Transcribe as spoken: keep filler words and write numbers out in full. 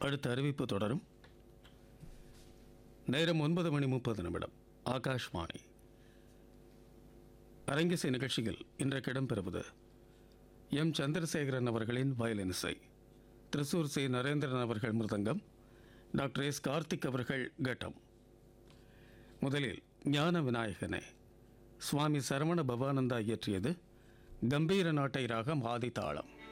அடுத்த அறிவிப்பு தொடரும். நேரம் ஒன்பது மணி முப்பது நிமிடம். ஆகாஷ்வாணி. அரங்கிசை நிகழ்ச்சியில் இன்றைக்கு இடம்பெறுவது எம் சந்திரசேகரன் அவர்களின் வயலின் இசை, திருசூர் சி நரேந்திரன் அவர்கள் மிருதங்கம், டாக்டர் எஸ் கார்த்திக் அவர்கள் கட்டம். முதலில் ஞான விநாயகனே, சுவாமி சரவண பவானந்தா இயற்றியது, கம்பீர நாட்டை ராகம் ஆதி தாளம்.